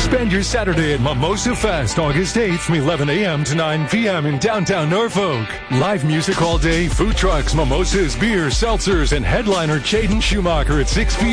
Spend your Saturday at Mimosa Fest, August 8th from 11 a.m. to 9 p.m. in downtown Norfolk. Live music all day, food trucks, mimosas, beer, seltzers, and headliner Jaden Schumacher at 6 p.m.